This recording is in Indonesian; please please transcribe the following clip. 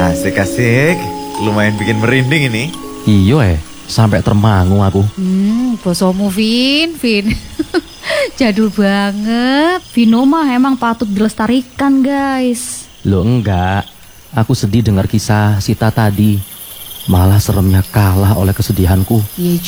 Asik-asik, lumayan bikin merinding ini. Iya sampai termangu aku. Bosomu Vin. Jadul banget. Vino mah emang patut dilestarikan guys. Loh enggak, aku sedih dengar kisah Sita tadi. Malah seremnya kalah oleh kesedihanku. Iya